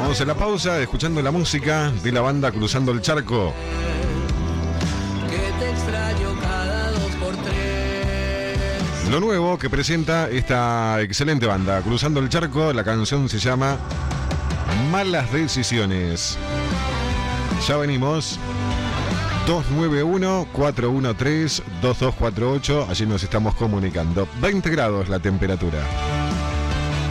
Vamos a la pausa escuchando la música de la banda Cruzando el Charco. Que te extraño cada 2x3. Lo nuevo que presenta esta excelente banda Cruzando el Charco, la canción se llama Malas Decisiones. Ya venimos. 291-413-2248. Allí nos estamos comunicando. 20 grados la temperatura.